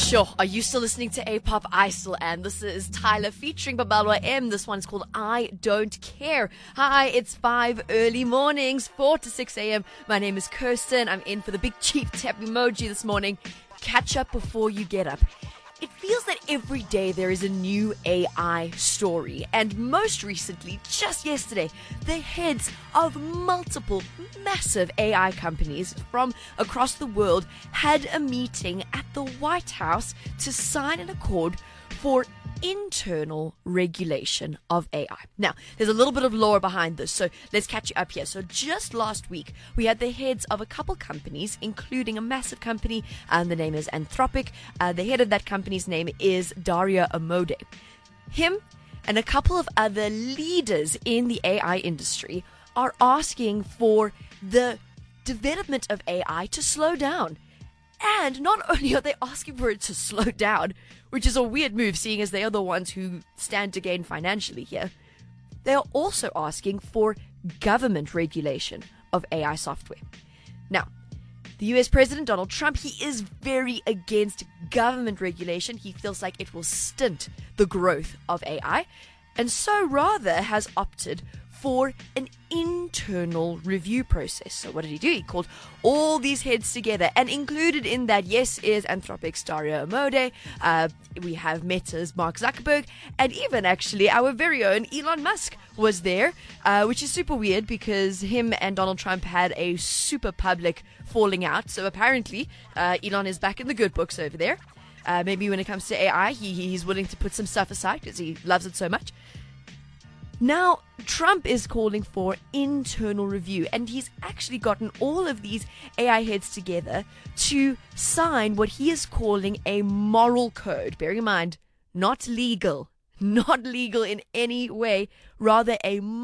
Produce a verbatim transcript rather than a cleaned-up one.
Sure, are you still listening to A-Pop? I still am. This is Tyler featuring Babalwa M. This one's called I Don't Care. Hi, it's five early mornings, four to six a.m. My name is Kirsten. I'm in for the big cheap tap emoji this morning. Catch up before you get up. It feels that every day there is a new A I story, and most recently, just yesterday, the heads of multiple massive A I companies from across the world had a meeting at the White House to sign an accord for internal regulation of A I. Now, there's a little bit of lore behind this, so let's catch you up here. So just last week, we had the heads of a couple companies, including a massive company, and the name is Anthropic. Uh, the head of that company's name is Dario Amodei. Him and a couple of other leaders in the A I industry are asking for the development of A I to slow down. And not only are they asking for it to slow down, which is a weird move seeing as they are the ones who stand to gain financially here, they are also asking for government regulation of A I software. Now, the U S President Donald Trump, he is very against government regulation. He feels like it will stunt the growth of A I, and so rather has opted for an internal review process. So what did he do? He called all these heads together, and included in that, yes, is Anthropic's Dario Amodei. Uh, we have Meta's Mark Zuckerberg, and even actually our very own Elon Musk was there, uh, which is super weird because him and Donald Trump had a super public falling out. So apparently, uh, Elon is back in the good books over there. Uh, maybe when it comes to A I, he, he's willing to put some stuff aside because he loves it so much. Now, Trump is calling for internal review, and he's actually gotten all of these A I heads together to sign what he is calling a moral code. Bearing in mind, not legal, not legal in any way, rather a